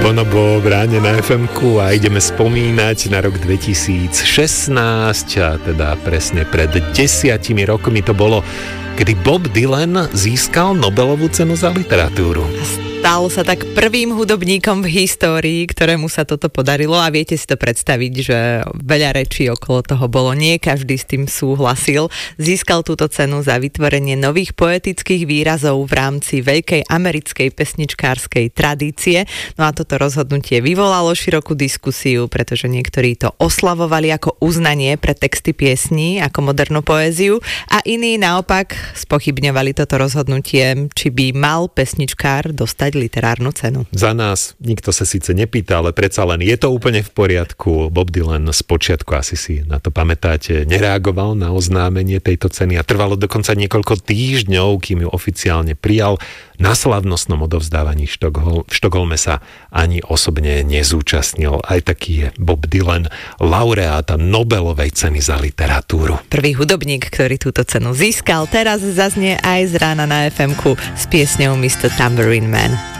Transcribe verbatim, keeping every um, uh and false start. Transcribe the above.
Bonobo v ráne na ef emku a ideme spomínať na rok dvetisícšestnásť a teda presne pred desiatimi rokmi to bolo, kedy Bob Dylan získal Nobelovú cenu za literatúru. Stal sa tak prvým hudobníkom v histórii, ktorému sa toto podarilo a viete si to predstaviť, že veľa rečí okolo toho bolo, nie každý s tým súhlasil. Získal túto cenu za vytvorenie nových poetických výrazov v rámci veľkej americkej pesničkárskej tradície. No a toto rozhodnutie vyvolalo širokú diskusiu, pretože niektorí to oslavovali ako uznanie pre texty piesní, ako modernú poéziu a iní naopak spochybňovali toto rozhodnutie, či by mal pesničkár dostať literárnu cenu. Za nás nikto sa síce nepýta, ale predsa len je to úplne v poriadku. Bob Dylan spočiatku, asi si na to pamätáte, nereagoval na oznámenie tejto ceny a trvalo dokonca niekoľko týždňov, kým ju oficiálne prijal. Na slavnostnom odovzdávaní v Štokholme, v Štokholme sa ani osobne nezúčastnil. Aj taký je Bob Dylan, laureáta Nobelovej ceny za literatúru. Prvý hudobník, ktorý túto cenu získal, teraz zaznie aj z rána na ef emku s piesňou mister Tambourine Man.